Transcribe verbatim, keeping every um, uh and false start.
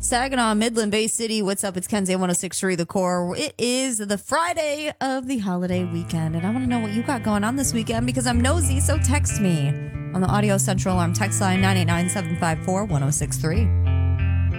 Saginaw, Midland, Bay City. What's up? It's Kenzie one oh six point three The Core. It is the Friday of the holiday weekend, and I want to know what you got going on this weekend because I'm nosy, so text me on the Audio Central Alarm text line nine eight nine, seven five four, one oh six three.